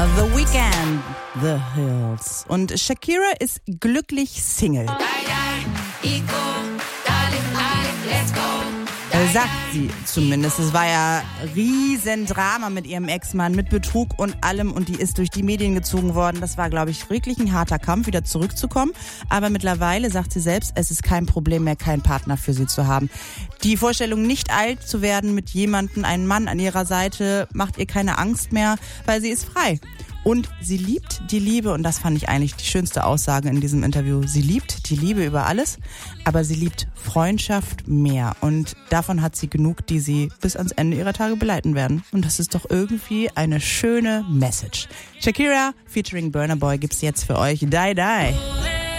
The Weeknd, The Hills. Und Shakira ist glücklich Single. Sagt sie zumindest. Es war ja Riesendrama mit ihrem Ex-Mann, mit Betrug und allem. Und die ist durch die Medien gezogen worden. Das war, glaube ich, wirklich ein harter Kampf, wieder zurückzukommen. Aber mittlerweile sagt sie selbst, es ist kein Problem mehr, keinen Partner für sie zu haben. Die Vorstellung, nicht alt zu werden mit jemandem, einen Mann an ihrer Seite, macht ihr keine Angst mehr, weil sie ist frei. Und sie liebt die Liebe, und das fand ich eigentlich die schönste Aussage in diesem Interview. Sie liebt die Liebe über alles, aber sie liebt Freundschaft mehr. Und davon hat sie genug, die sie bis ans Ende ihrer Tage begleiten werden. Und das ist doch irgendwie eine schöne Message. Shakira featuring Burna Boy gibt's jetzt für euch. Die Die.